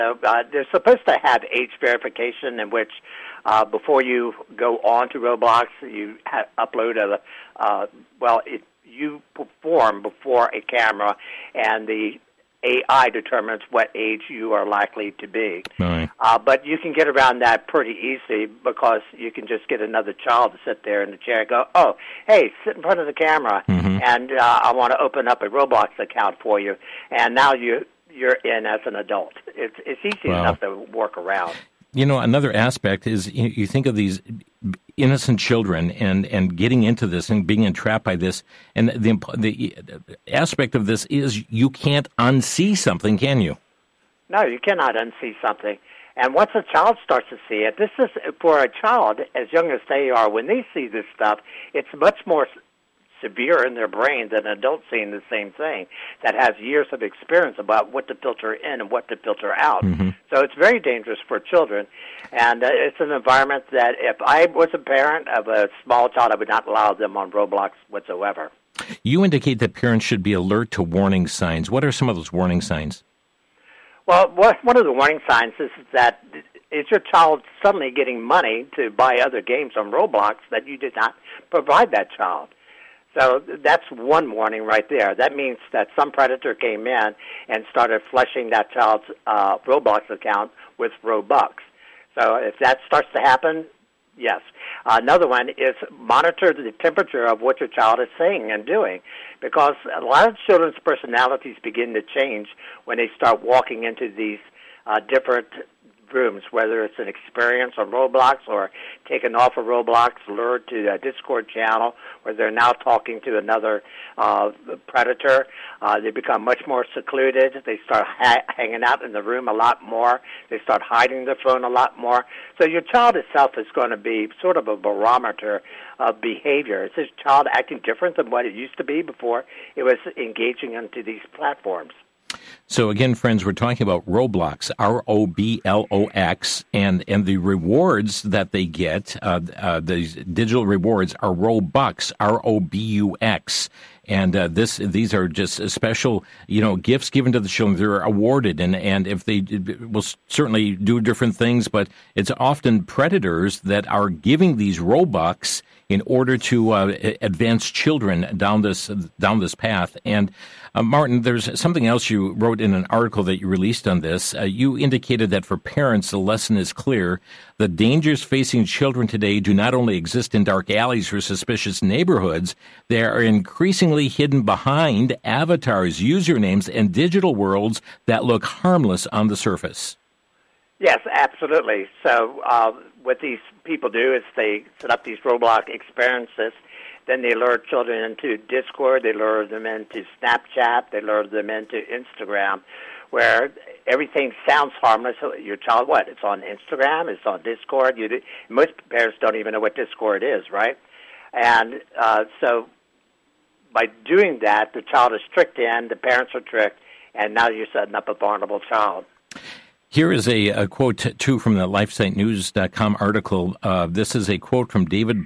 They're supposed to have age verification in which before you go on to Roblox, you upload you perform before a camera, and the AI determines what age you are likely to be. Right. But you can get around that pretty easy because you can just get another child to sit there in the chair and go, oh, hey, sit in front of the camera, and I want to open up a Roblox account for you. And now you're in as an adult. It's easy enough to work around. You know, another aspect is you think of these innocent children and getting into this and being entrapped by this. And the aspect of this is you can't unsee something, can you? No, you cannot unsee something. And once a child starts to see it, this is, for a child, as young as they are, when they see this stuff, it's much more severe in their brain than an adult seeing the same thing that has years of experience about what to filter in and what to filter out. So it's very dangerous for children, and it's an environment that if I was a parent of a small child, I would not allow them on Roblox whatsoever. You indicate that parents should be alert to warning signs. What are some of those warning signs? Well, one of the warning signs is that is your child suddenly getting money to buy other games on Roblox that you did not provide that child. So that's one warning right there. That means that some predator came in and started flushing that child's Roblox account with Robux. So if that starts to happen, yes. Another one is monitor the temperature of what your child is saying and doing, because a lot of children's personalities begin to change when they start walking into these different rooms, whether it's an experience on Roblox or taken off of Roblox, lured to a Discord channel where they're now talking to another predator. They become much more secluded. They start hanging out in the room a lot more. They start hiding their phone a lot more. So your child itself is going to be sort of a barometer of behavior. Is this child acting different than what it used to be before it was engaging into these platforms? So again, friends, we're talking about Roblox, Roblox, and the rewards that they get, these digital rewards are Robux, Robux. And these are just special, gifts given to the children. They're awarded, and if they will certainly do different things, but it's often predators that are giving these Robux in order to advance children down this path. And Martin, there's something else you wrote in an article that you released on this. You indicated that for parents, the lesson is clear. The dangers facing children today do not only exist in dark alleys or suspicious neighborhoods, they are increasingly hidden behind avatars, usernames, and digital worlds that look harmless on the surface. Yes, absolutely. So what these people do is they set up these Roblox experiences. Then they lure children into Discord, they lure them into Snapchat, they lure them into Instagram, where everything sounds harmless. Your child, what? It's on Instagram, it's on Discord. Most parents don't even know what Discord is, right? And so by doing that, the child is tricked in, the parents are tricked, and now you're setting up a vulnerable child. Here is a quote, too, from the LifeSiteNews.com article. This is a quote from David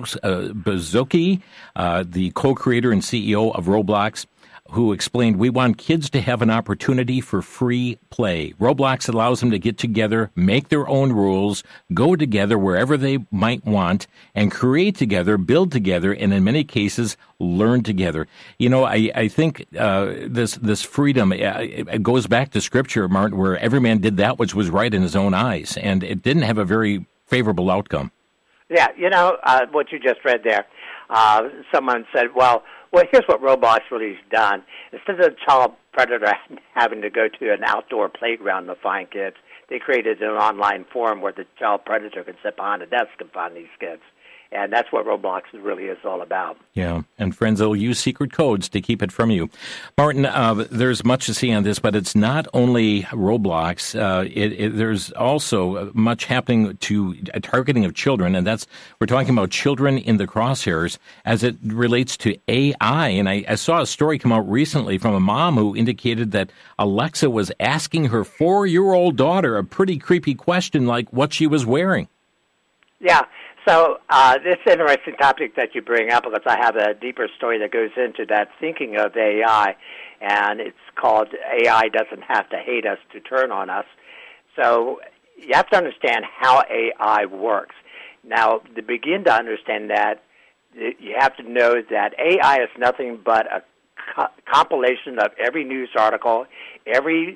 Baszucki, the co-creator and CEO of Roblox, who explained, "We want kids to have an opportunity for free play. Roblox allows them to get together, make their own rules, go together wherever they might want, and create together, build together, and in many cases, learn together." I think this freedom, it goes back to Scripture, Martin, where every man did that which was right in his own eyes, and it didn't have a very favorable outcome. Yeah, what you just read there. Someone said, well, here's what Roblox really has done. Instead of a child predator having to go to an outdoor playground to find kids, they created an online forum where the child predator can sit behind a desk and find these kids. And that's what Roblox really is all about. Yeah, and friends, they'll use secret codes to keep it from you. Martin, there's much to see on this, but it's not only Roblox. There's also much happening to targeting of children, and we're talking about children in the crosshairs as it relates to AI. And I saw a story come out recently from a mom who indicated that Alexa was asking her 4-year-old daughter a pretty creepy question like what she was wearing. Yeah. So this is an interesting topic that you bring up because I have a deeper story that goes into that thinking of AI, and it's called AI Doesn't Have to Hate Us to Turn on Us. So you have to understand how AI works. Now, to begin to understand that, you have to know that AI is nothing but a compilation of every news article, every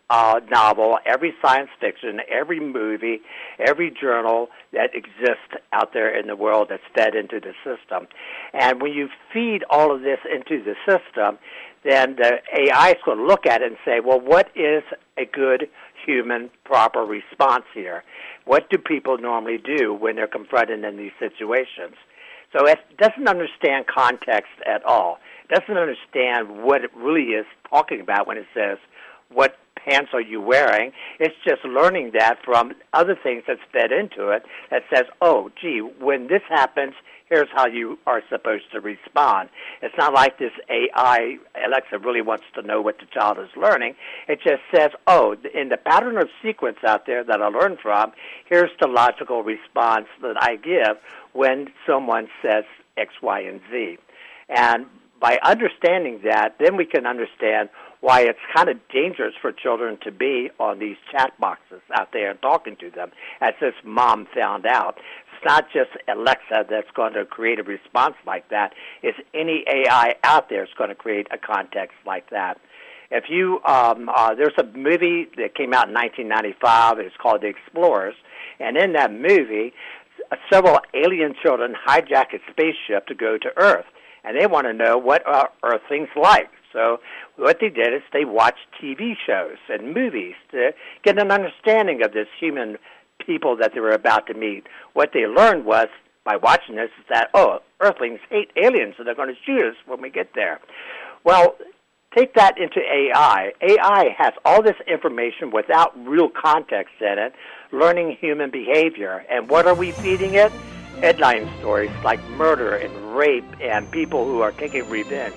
novel, every science fiction, every movie, every journal that exists out there in the world that's fed into the system. And when you feed all of this into the system, then the AI is going to look at it and say, well, what is a good human proper response here? What do people normally do when they're confronted in these situations? So it doesn't understand context at all. It doesn't understand what it really is talking about when it says, what pants are you wearing? It's just learning that from other things that's fed into it that says, oh, gee, when this happens, here's how you are supposed to respond. It's not like this AI, Alexa, really wants to know what the child is learning. It just says, oh, in the pattern of sequence out there that I learned from, here's the logical response that I give when someone says X, Y, and Z. And by understanding that, then we can understand why it's kind of dangerous for children to be on these chat boxes out there and talking to them, as this mom found out. It's not just Alexa that's going to create a response like that. It's any AI out there that's going to create a context like that. If you, there's a movie that came out in 1995. It's called The Explorers, and in that movie, several alien children hijack a spaceship to go to Earth, and they want to know what are Earthlings like. So what they did is they watched TV shows and movies to get an understanding of this human people that they were about to meet. What they learned was, by watching this, is that, oh, Earthlings hate aliens, so they're going to shoot us when we get there. Well, take that into AI. AI has all this information without real context in it, learning human behavior. And what are we feeding it? Headline stories like murder and rape and people who are taking revenge.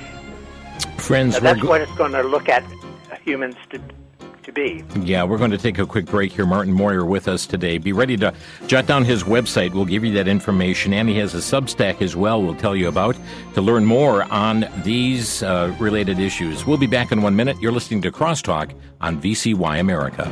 Friends, so that's what it's going to look at humans to be. Yeah, we're going to take a quick break here. Martin Moyer with us today. Be ready to jot down his website. We'll give you that information. And he has a Substack as well we'll tell you about to learn more on these related issues. We'll be back in 1 minute. You're listening to Crosstalk on VCY America.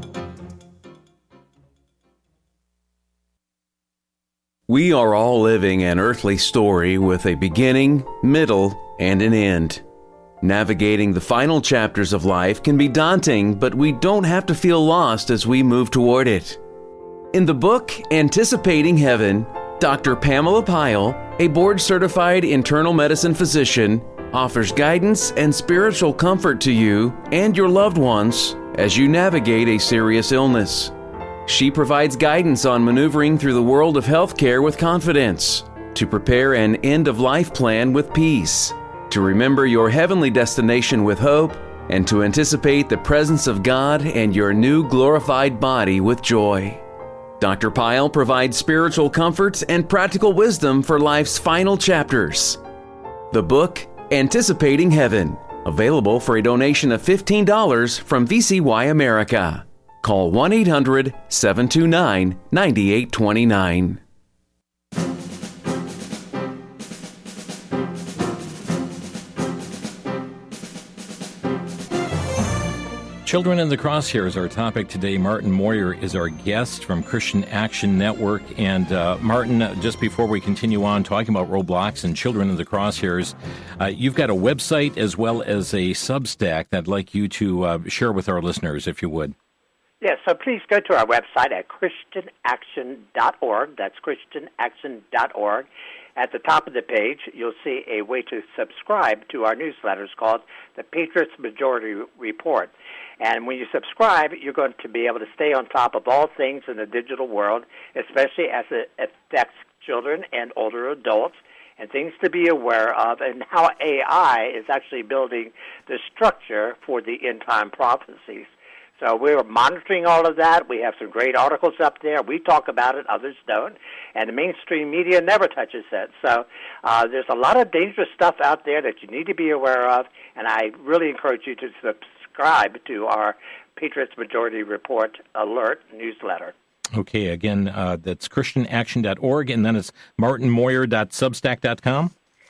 We are all living an earthly story with a beginning, middle, and an end. Navigating the final chapters of life can be daunting, but we don't have to feel lost as we move toward it. In the book, Anticipating Heaven, Dr. Pamela Pyle, a board-certified internal medicine physician, offers guidance and spiritual comfort to you and your loved ones as you navigate a serious illness. She provides guidance on maneuvering through the world of healthcare with confidence, to prepare an end-of-life plan with peace, to remember your heavenly destination with hope, and to anticipate the presence of God and your new glorified body with joy. Dr. Pyle provides spiritual comfort and practical wisdom for life's final chapters. The book, Anticipating Heaven, available for a donation of $15 from VCY America. Call 1-800-729-9829. Children in the Crosshairs, our topic today. Martin Moyer is our guest from Christian Action Network. And Martin, just before we continue on talking about Roblox and Children in the Crosshairs, you've got a website as well as a Substack that I'd like you to share with our listeners, if you would. Yes, so please go to our website at ChristianAction.org. That's ChristianAction.org. At the top of the page, you'll see a way to subscribe to our newsletters called the Patriots Majority Report. And when you subscribe, you're going to be able to stay on top of all things in the digital world, especially as it affects children and older adults, and things to be aware of, and how AI is actually building the structure for the end-time prophecies. So we're monitoring all of that. We have some great articles up there. We talk about it, others don't. And the mainstream media never touches it. So there's a lot of dangerous stuff out there that you need to be aware of, and I really encourage you to subscribe to our Patriots Majority Report Alert newsletter. Okay, again, that's ChristianAction.org, and then it's martinmoyer.substack.com?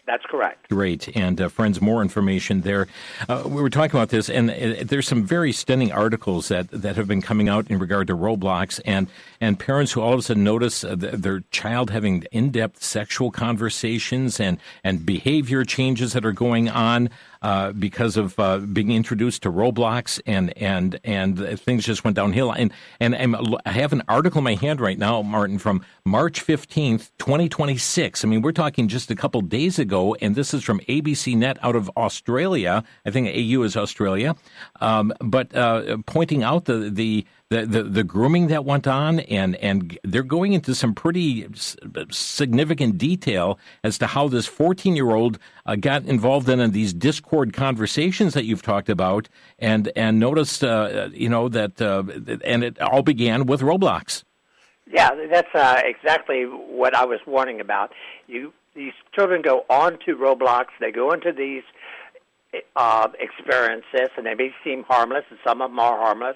That's correct. Great. And friends, more information there. We were talking about this, and there's some very stunning articles that have been coming out in regard to Roblox, and parents who all of a sudden notice their child having in-depth sexual conversations and behavior changes that are going on because of being introduced to Roblox, and things just went downhill. And I have an article in my hand right now, Martin, from March 15th, 2026. I mean, we're talking just a couple days ago, and this is from ABC Net out of Australia. I think AU is Australia, but pointing out the grooming that went on, and they're going into some pretty significant detail as to how this 14-year-old got involved in these Discord conversations that you've talked about, and noticed, that and it all began with Roblox. Yeah, that's exactly what I was warning about. These children go on to Roblox, they go into these experiences, and they may seem harmless, and some of them are harmless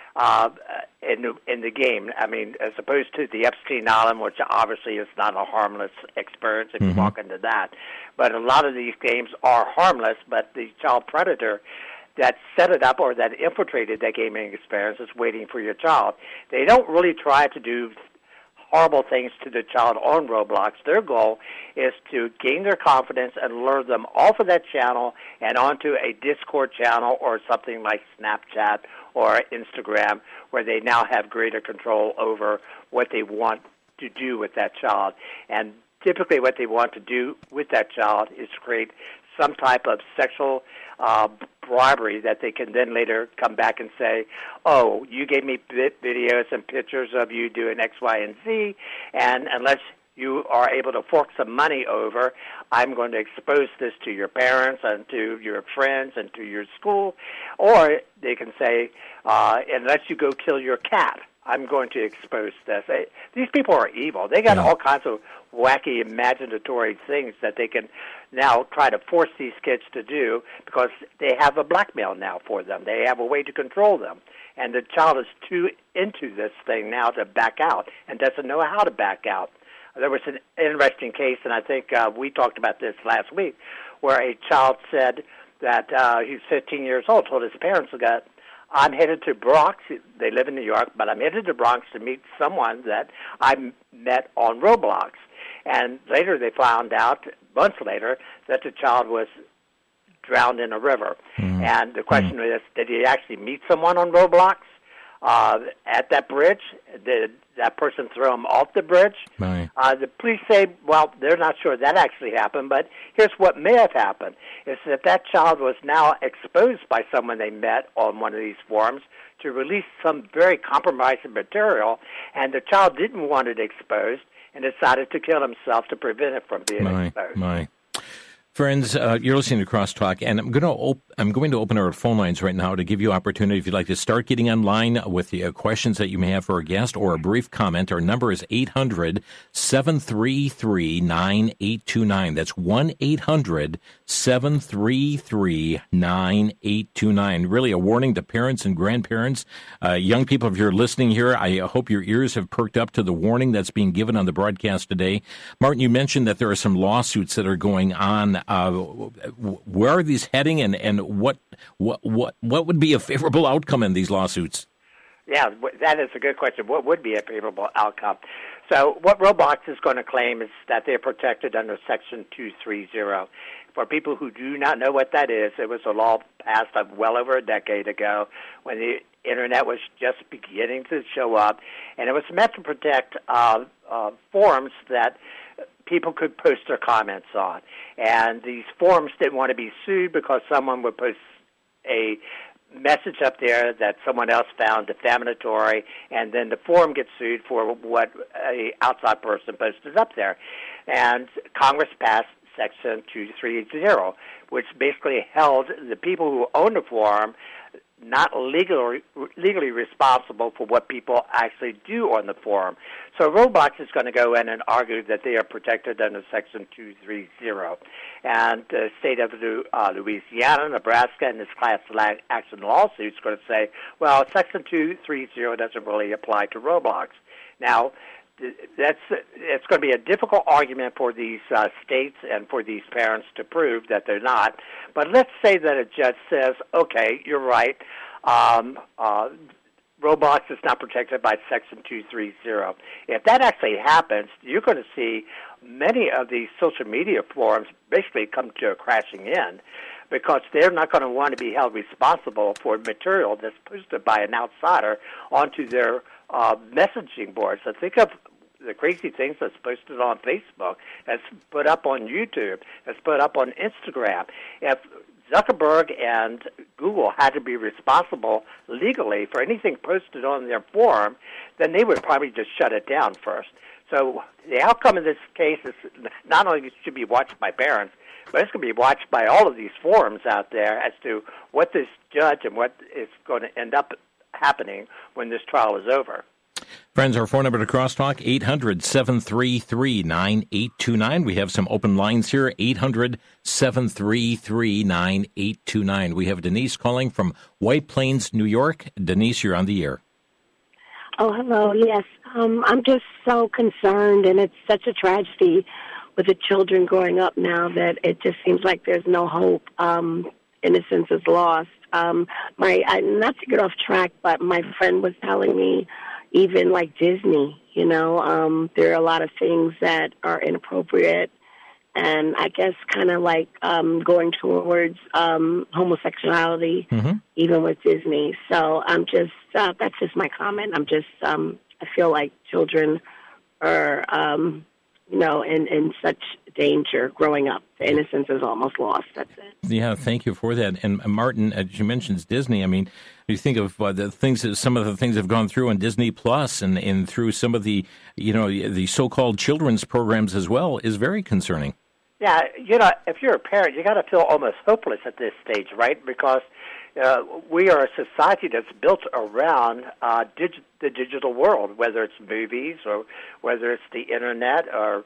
in the game. I mean, as opposed to the Epstein Island, which obviously is not a harmless experience if you walk into that. But a lot of these games are harmless, but the child predator that set it up or that infiltrated that gaming experience is waiting for your child. They don't really try to do horrible things to the child on Roblox. Their goal is to gain their confidence and lure them off of that channel and onto a Discord channel or something like Snapchat or Instagram, where they now have greater control over what they want to do with that child. And typically what they want to do with that child is create some type of sexual bribery that they can then later come back and say, oh, you gave me videos and pictures of you doing X, Y, and Z, and unless you are able to fork some money over, I'm going to expose this to your parents and to your friends and to your school. Or they can say, unless you go kill your cat, I'm going to expose this. These people are evil. They got all kinds of wacky, imaginatory things that they can now try to force these kids to do because they have a blackmail now for them. They have a way to control them. And the child is too into this thing now to back out and doesn't know how to back out. There was an interesting case, and I think we talked about this last week, where a child said that he's 15 years old, told his parents that, I'm headed to Bronx. They live in New York, but I'm headed to Bronx to meet someone that I met on Roblox. And later they found out, months later, that the child was drowned in a river. And the question is, did he actually meet someone on Roblox at that bridge? Did that person throw him off the bridge? Right. The police say, well, they're not sure that actually happened, but here's what may have happened, is that child was now exposed by someone they met on one of these forums to release some very compromising material, and the child didn't want it exposed and decided to kill himself to prevent it from being exposed. Friends, you're listening to Crosstalk, and I'm going to open our phone lines right now to give you opportunity if you'd like to start getting online with the questions that you may have for a guest or a brief comment. Our number is 800-733-9829. That's 1-800-733-9829. Really a warning to parents and grandparents. Young people, if you're listening here, I hope your ears have perked up to the warning that's being given on the broadcast today. Martin, you mentioned that there are some lawsuits that are going on. Where are these heading, and what would be a favorable outcome in these lawsuits? Yeah, that is a good question. What would be a favorable outcome? So what Roblox is going to claim is that they're protected under Section 230. For people who do not know what that is, it was a law passed well over a decade ago when the Internet was just beginning to show up, and it was meant to protect forums that people could post their comments on. And these forums didn't want to be sued because someone would post a message up there that someone else found defamatory, and then the forum gets sued for what an outside person posted up there. And Congress passed Section 230, which basically held the people who own the forum not legally responsible for what people actually do on the forum. So Roblox is going to go in and argue that they are protected under Section 230. And the state of Louisiana, Nebraska, and this class action lawsuit is going to say, well, Section 230 doesn't really apply to Roblox. Now, it's going to be a difficult argument for these states and for these parents to prove that they're not. But let's say that a judge says, okay, you're right, Roblox is not protected by Section 230. If that actually happens, you're going to see many of these social media forums basically come to a crashing end, because they're not going to want to be held responsible for material that's posted by an outsider onto their messaging boards. So think of the crazy things that's posted on Facebook, that's put up on YouTube, that's put up on Instagram. If Zuckerberg and Google had to be responsible legally for anything posted on their forum, then they would probably just shut it down first. So the outcome of this case is not only should be watched by parents, but it's going to be watched by all of these forums out there as to what this judge and what is going to end up happening when this trial is over. Friends, our phone number to Crosstalk, 800-733-9829. We have some open lines here, 800-733-9829. We have Denise calling from White Plains, New York. Denise, you're on the air. Oh, hello. Yes. I'm just so concerned, and it's such a tragedy with the children growing up now that it just seems like there's no hope. Innocence is lost. Not to get off track, but my friend was telling me, even like Disney, there are a lot of things that are inappropriate, and I guess kind of like going towards homosexuality, even with Disney. So I'm just, that's just my comment. I'm just, I feel like children are, in such danger growing up. The innocence is almost lost. That's it. Yeah, thank you for that. And Martin, as you mentioned, Disney. I mean, you think of the things that some of the things have gone through on Disney Plus and through some of the, the so-called children's programs as well is very concerning. Yeah, if you're a parent, you got to feel almost hopeless at this stage, right? Because we are a society that's built around the digital world, whether it's movies or whether it's the internet or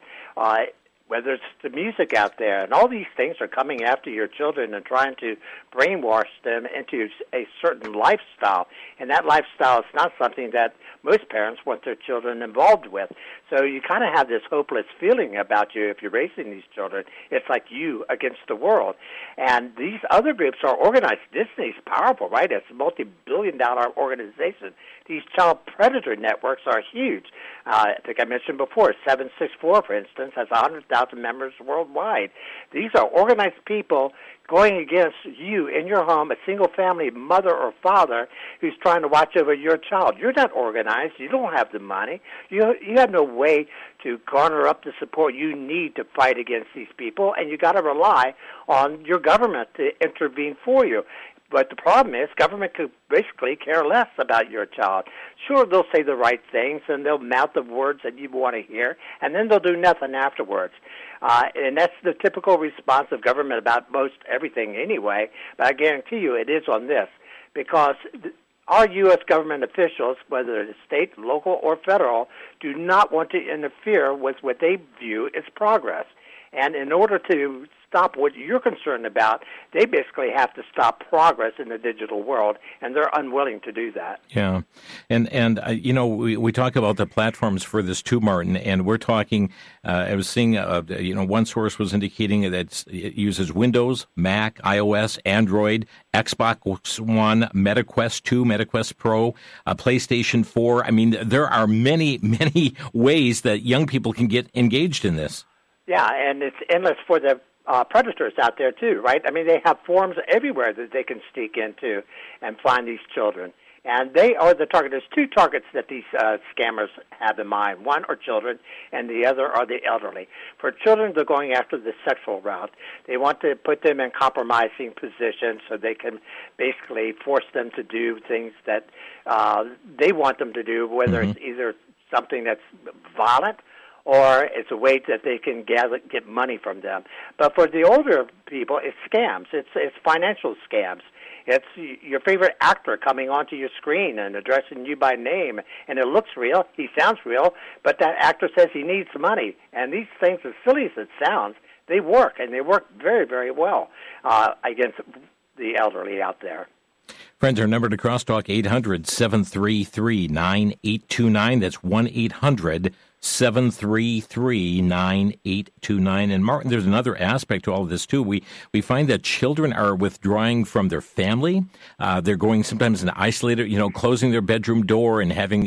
whether it's the music out there. And all these things are coming after your children and trying to brainwash them into a certain lifestyle. And that lifestyle is not something that most parents want their children involved with. So you kind of have this hopeless feeling about you if you're raising these children. It's like you against the world. And these other groups are organized. Disney's powerful, right? It's a multi-billion-dollar organization. These child predator networks are huge. I think I mentioned before, 764, for instance, has 100,000 members worldwide. These are organized people going against you in your home, a single-family mother or father who's trying to watch over your child. You're not organized. You don't have the money. You have no way to garner up the support you need to fight against these people, and you got to rely on your government to intervene for you. But the problem is government could basically care less about your child. Sure, they'll say the right things, and they'll mouth the words that you want to hear, and then they'll do nothing afterwards. And that's the typical response of government about most everything anyway, but I guarantee you it is on this, because our U.S. government officials, whether it's state, local, or federal, do not want to interfere with what they view as progress. And in order to stop what you're concerned about, they basically have to stop progress in the digital world, and they're unwilling to do that. Yeah. And we talk about the platforms for this too, Martin, and we're talking, I was seeing, one source was indicating that it uses Windows, Mac, iOS, Android, Xbox One, MetaQuest 2, MetaQuest Pro, PlayStation 4. I mean, there are many, many ways that young people can get engaged in this. Yeah, and it's endless for the predators out there, too, right? I mean, they have forums everywhere that they can sneak into and find these children. And they are the target. There's two targets that these scammers have in mind. One are children, and the other are the elderly. For children, they're going after the sexual route. They want to put them in compromising positions so they can basically force them to do things that they want them to do, whether it's either something that's violent or it's a way that they can get money from them. But for the older people, it's scams. It's financial scams. It's your favorite actor coming onto your screen and addressing you by name, and it looks real, he sounds real, but that actor says he needs money. And these things, as silly as it sounds, they work, and they work very, very well against the elderly out there. Friends, our number to Crosstalk, 800-733-9829. That's 1-800 733-9829. And Martin, there's another aspect to all of this too. We find that children are withdrawing from their family. They're going sometimes in isolated, closing their bedroom door and having,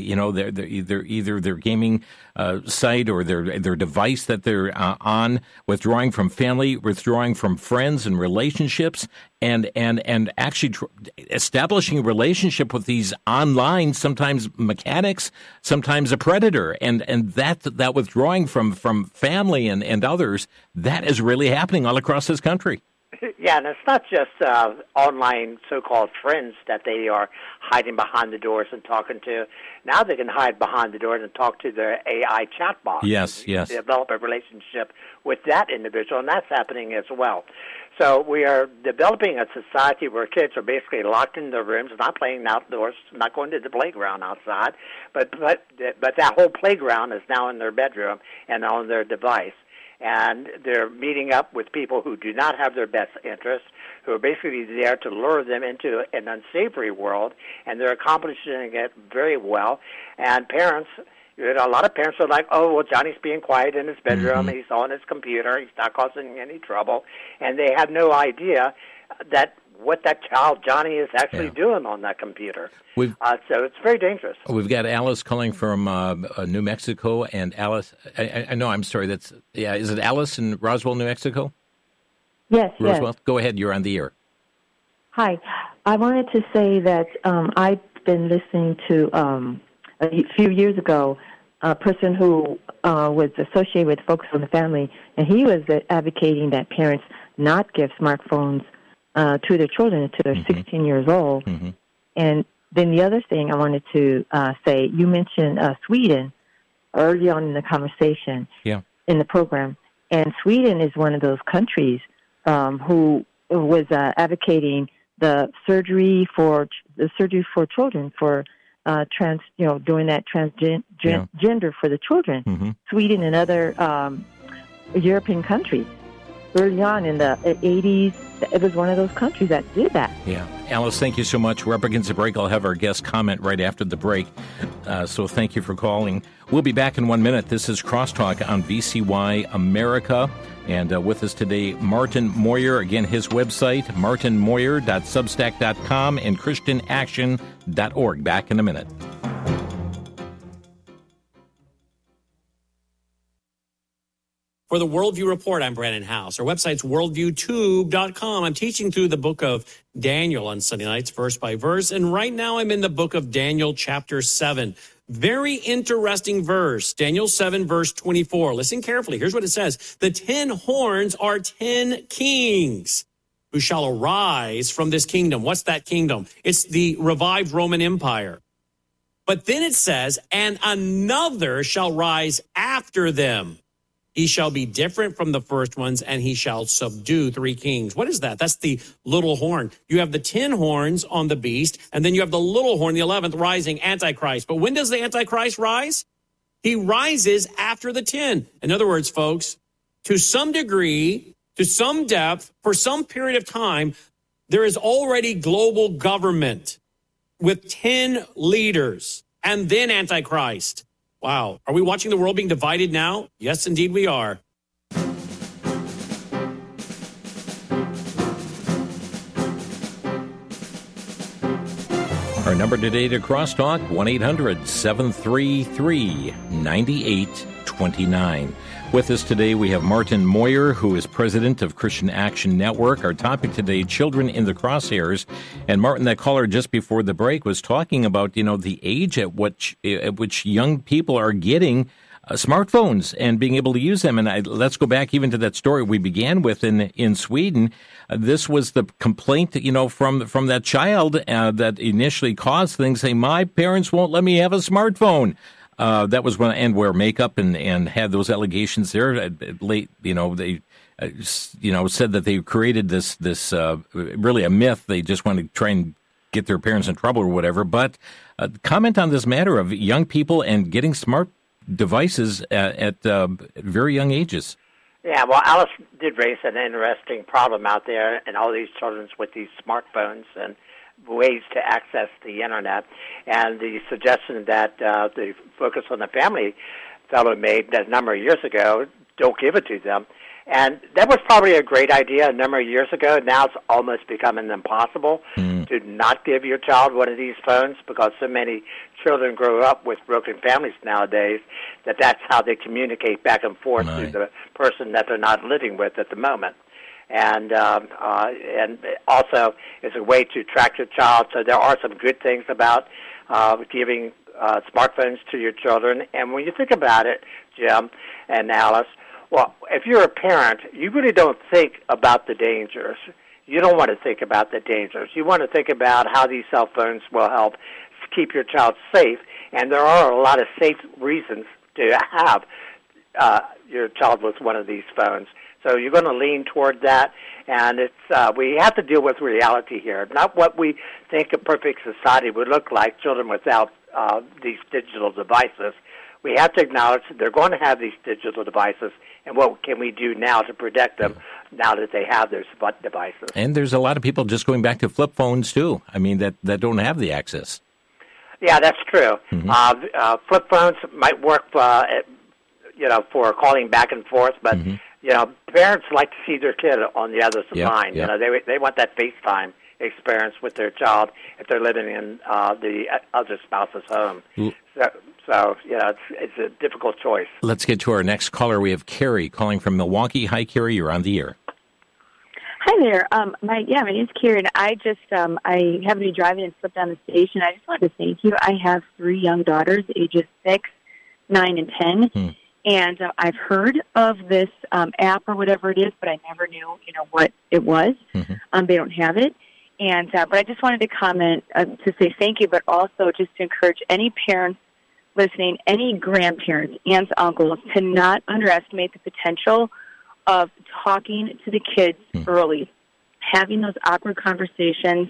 either their gaming site or their device that they're on, withdrawing from family, withdrawing from friends and relationships, and actually establishing a relationship with these online, sometimes mechanics, sometimes a predator, and that withdrawing from family and others, that is really happening all across this country. Yeah, and it's not just online so-called friends that they are hiding behind the doors and talking to. Now they can hide behind the doors and talk to their AI chatbot. Yes. Develop a relationship with that individual, and that's happening as well. So we are developing a society where kids are basically locked in their rooms, not playing outdoors, not going to the playground outside, but that whole playground is now in their bedroom and on their device. And they're meeting up with people who do not have their best interests, who are basically there to lure them into an unsavory world, and they're accomplishing it very well. And parents, a lot of parents are like, oh, well, Johnny's being quiet in his bedroom, he's on his computer, he's not causing any trouble, and they have no idea that what that child, Johnny, is actually doing on that computer. So it's very dangerous. We've got Alice calling from New Mexico, and Alice, I know, I'm sorry, is it Alice in Roswell, New Mexico? Yes, Roswell? yes. Go ahead, you're on the air. Hi. I wanted to say that I've been listening to, a few years ago, a person who was associated with Focus on the Family, and he was advocating that parents not give smartphones to their children until they're 16 years old. And then the other thing I wanted to say, you mentioned Sweden early on in the conversation in the program. And Sweden is one of those countries who was advocating the surgery for children, for doing that transgender for the children. Sweden and other European countries. Early on in the 80s, it was one of those countries that did that. Yeah. Alice, thank you so much. We're up against the break. I'll have our guest comment right after the break. So thank you for calling. We'll be back in 1 minute. This is Crosstalk on VCY America. And with us today, Martin Moyer. Again, his website, martinmoyer.substack.com and christianaction.org. Back in a minute. For the Worldview Report, I'm Brandon House. Our website's worldviewtube.com. I'm teaching through the book of Daniel on Sunday nights, verse by verse. And right now I'm in the book of Daniel, chapter 7. Very interesting verse. Daniel 7, verse 24. Listen carefully. Here's what it says. The 10 horns are 10 kings who shall arise from this kingdom. What's that kingdom? It's the revived Roman Empire. But then it says, and another shall rise after them. He shall be different from the first ones, and he shall subdue 3 kings. What is that? That's the little horn. You have the 10 horns on the beast, and then you have the little horn, the 11th, rising, Antichrist. But when does the Antichrist rise? He rises after the 10. In other words, folks, to some degree, to some depth, for some period of time, there is already global government with 10 leaders, and then Antichrist. Wow. Are we watching the world being divided now? Yes, indeed we are. Our number today to Crosstalk, 1-800-733-9829. With us today, we have Martin Moyer, who is president of Christian Action Network. Our topic today, Children in the Crosshairs. And Martin, that caller just before the break, was talking about, the age at which young people are getting smartphones and being able to use them. And let's go back even to that story we began with in Sweden. This was the complaint, from that child that initially caused things, saying, my parents won't let me have a smartphone. That was when, and wear makeup and had those allegations there. Late, they, said that they created this really a myth. They just want to try and get their parents in trouble or whatever. But comment on this matter of young people and getting smart devices at very young ages. Yeah, well, Alice did raise an interesting problem out there, and all these children with these smartphones and ways to access the internet, and the suggestion that the Focus on the Family fellow made a number of years ago, don't give it to them. And that was probably a great idea a number of years ago. Now it's almost becoming impossible to not give your child one of these phones, because so many children grow up with broken families nowadays that that's how they communicate back and forth to the person that they're not living with at the moment. And also it's a way to track your child. So there are some good things about giving smartphones to your children. And when you think about it, Jim and Alice, well, if you're a parent, you really don't think about the dangers. You don't want to think about the dangers. You want to think about how these cell phones will help keep your child safe. And there are a lot of safe reasons to have your child with one of these phones. So you're going to lean toward that. And it's we have to deal with reality here, not what we think a perfect society would look like, children without these digital devices. We have to acknowledge that they're going to have these digital devices, and what can we do now to protect them now that they have those devices? And there's a lot of people just going back to flip phones, too. I mean, that don't have the access. Yeah, that's true. Flip phones might work, for calling back and forth, but, parents like to see their kid on the other line. Yep. They want that FaceTime experience with their child if they're living in the other spouse's home. So it's a difficult choice. Let's get to our next caller. We have Carrie calling from Milwaukee. Hi, Carrie. You're on the air. Hi there. My name's Carrie, and I happened to be driving and slipped down the station. I just wanted to thank you. I have 3 young daughters, ages 6, 9, and 10. And I've heard of this app or whatever it is, but I never knew, what it was. They don't have it. And but I just wanted to comment to say thank you, but also just to encourage any parents listening, any grandparents, aunts, uncles, to not underestimate the potential of talking to the kids early, having those awkward conversations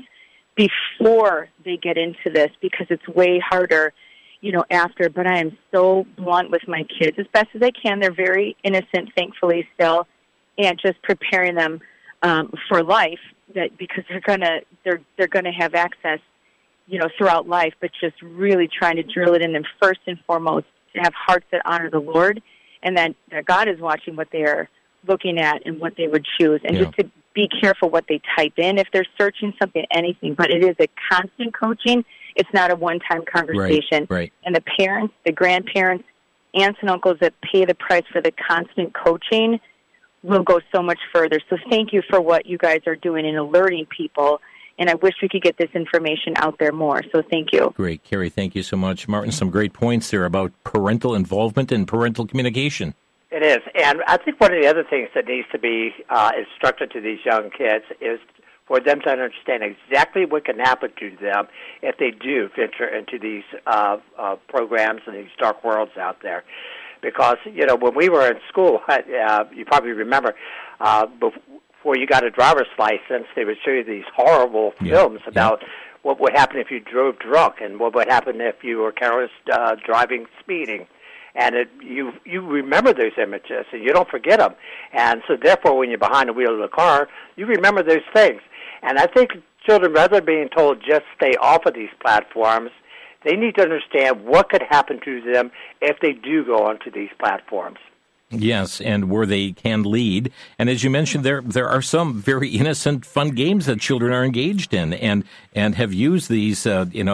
before they get into this, because it's way harder, after. But I am so blunt with my kids as best as I can. They're very innocent, thankfully, still, and just preparing them for life, that because they're gonna have access, throughout life, but just really trying to drill it in them first and foremost to have hearts that honor the Lord, and that God is watching what they are looking at and what they would choose, and just to be careful what they type in if they're searching something, anything. But it is a constant coaching. It's not a one-time conversation. Right. And the parents, the grandparents, aunts and uncles that pay the price for the constant coaching will go so much further. So thank you for what you guys are doing in alerting people. And I wish we could get this information out there more. So thank you. Great, Carrie. Thank you so much. Martin, some great points there about parental involvement and parental communication. It is. And I think one of the other things that needs to be instructed to these young kids is for them to understand exactly what can happen to them if they do venture into these programs and these dark worlds out there. Because, when we were in school, you probably remember, before you got a driver's license, they would show you these horrible films about what would happen if you drove drunk and what would happen if you were careless driving, speeding. And you remember those images, and you don't forget them. And so, therefore, when you're behind the wheel of the car, you remember those things. And I think children, rather than being told just stay off of these platforms, they need to understand what could happen to them if they do go onto these platforms. Yes, and where they can lead. And as you mentioned, there are some very innocent, fun games that children are engaged in, and have used these,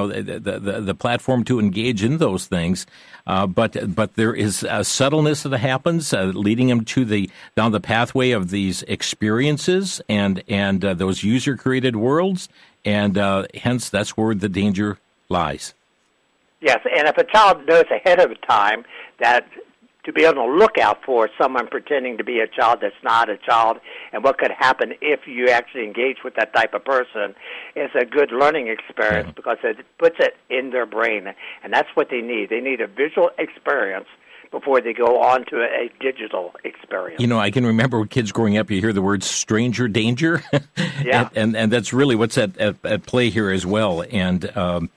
the platform to engage in those things. But there is a subtleness that happens, leading them down the pathway of these experiences and those user-created worlds, and hence that's where the danger lies. Yes, and if a child knows ahead of time that to be on the lookout for someone pretending to be a child that's not a child, and what could happen if you actually engage with that type of person, is a good learning experience because it puts it in their brain, and that's what they need. They need a visual experience before they go on to a digital experience. I can remember when kids growing up, you hear the word stranger danger, and that's really what's at play here as well. And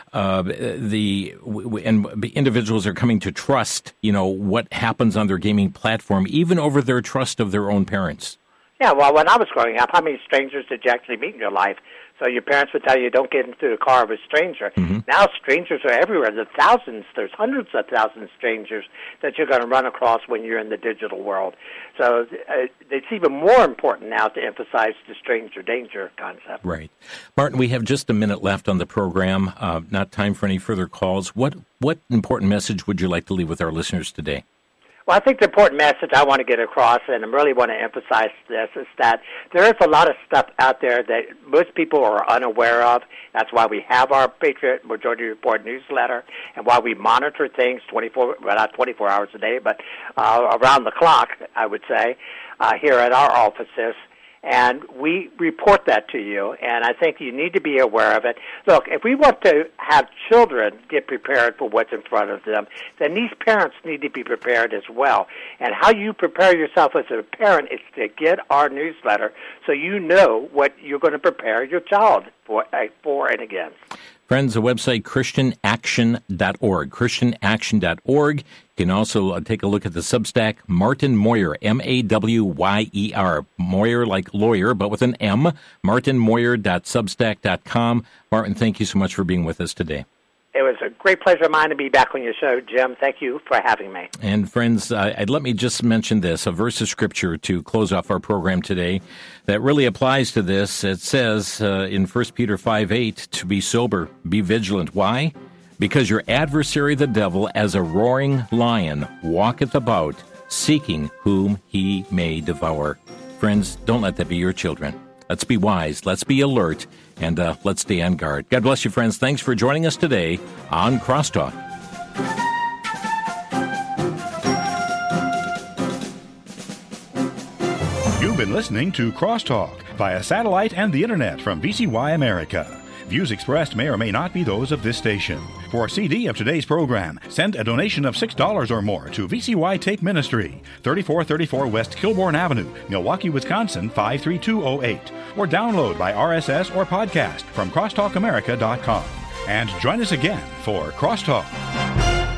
individuals are coming to trust, what happens on their gaming platform, even over their trust of their own parents. Yeah, well, when I was growing up, how many strangers did you actually meet in your life? So your parents would tell you, don't get into the car of a stranger. Mm-hmm. Now strangers are everywhere. There's thousands, there's hundreds of thousands of strangers that you're going to run across when you're in the digital world. So it's even more important now to emphasize the stranger danger concept. Right. Martin, we have just a minute left on the program. Not time for any further calls. What important message would you like to leave with our listeners today? Well, I think the important message I want to get across, and I really want to emphasize this, is that there is a lot of stuff out there that most people are unaware of. That's why we have our Patriot Majority Report newsletter, and why we monitor things not 24 hours a day, but around the clock, I would say, here at our offices. And we report that to you, and I think you need to be aware of it. Look, if we want to have children get prepared for what's in front of them, then these parents need to be prepared as well. And how you prepare yourself as a parent is to get our newsletter so you know what you're going to prepare your child for and against. Friends, the website ChristianAction.org, ChristianAction.org. You can also take a look at the Substack, Martin Moyer, M-A-W-Y-E-R, Moyer like lawyer, but with an M, martinmoyer.substack.com. Martin, thank you so much for being with us today. It was a great pleasure of mine to be back on your show, Jim. Thank you for having me. And friends, let me just mention this, a verse of Scripture to close off our program today that really applies to this. It says in 1 Peter 5:8, to be sober, be vigilant. Why? Because your adversary, the devil, as a roaring lion, walketh about, seeking whom he may devour. Friends, don't let that be your children. Let's be wise, let's be alert, and let's stay on guard. God bless you, friends. Thanks for joining us today on Crosstalk. You've been listening to Crosstalk via satellite and the internet from VCY America. Views expressed may or may not be those of this station. For a CD of today's program, send a donation of $6 or more to VCY Tape Ministry, 3434 West Kilbourne Avenue, Milwaukee, Wisconsin, 53208. Or download by RSS or podcast from crosstalkamerica.com. And join us again for Crosstalk.